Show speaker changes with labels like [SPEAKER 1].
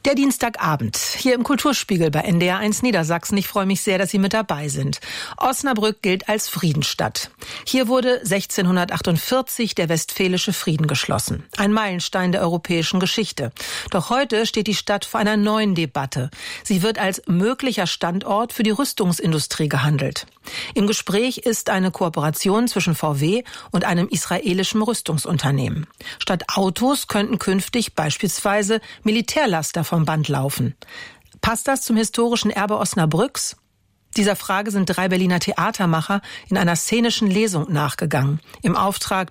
[SPEAKER 1] Der Dienstagabend, hier im Kulturspiegel bei NDR1 Niedersachsen. Ich freue mich sehr, dass Sie mit dabei sind. Osnabrück gilt als Friedensstadt. Hier wurde 1648 der Westfälische Frieden geschlossen. Ein Meilenstein der europäischen Geschichte. Doch heute steht die Stadt vor einer neuen Debatte. Sie wird als möglicher Standort für die Rüstungsindustrie gehandelt. Im Gespräch ist eine Kooperation zwischen VW und einem israelischen Rüstungsunternehmen. Statt Autos könnten künftig beispielsweise Militärlaster vom Band laufen. Passt das zum historischen Erbe Osnabrücks? Dieser Frage sind 3 Berliner Theatermacher in einer szenischen Lesung nachgegangen, im Auftrag